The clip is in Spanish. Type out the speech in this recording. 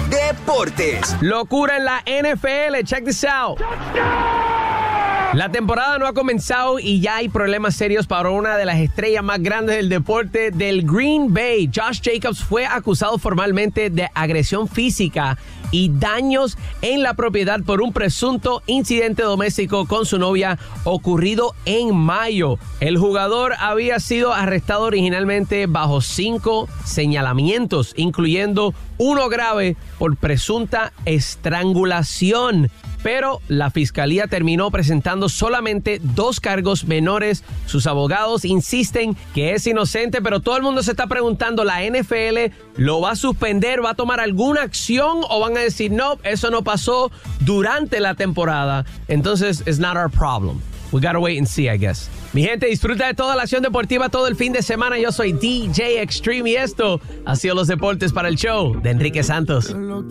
Deportes. Locura en la NFL. Check this out. La temporada no ha comenzado y ya hay problemas serios para una de las estrellas más grandes del deporte del Green Bay. Josh Jacobs fue acusado formalmente de agresión física y daños en la propiedad por un presunto incidente doméstico con su novia ocurrido en mayo. El jugador había sido arrestado originalmente bajo 5 señalamientos, incluyendo uno grave por presunta estrangulación. Pero la fiscalía terminó presentando solamente 2 cargos menores. Sus abogados insisten que es inocente, pero todo el mundo se está preguntando, ¿la NFL lo va a suspender? ¿Va a tomar alguna acción? ¿O van a decir, no, eso no pasó durante la temporada? Entonces, it's not our problem. We gotta wait and see, I guess. Mi gente, disfruta de toda la acción deportiva todo el fin de semana. Yo soy DJ Extreme y esto ha sido los deportes para el show de Enrique Santos.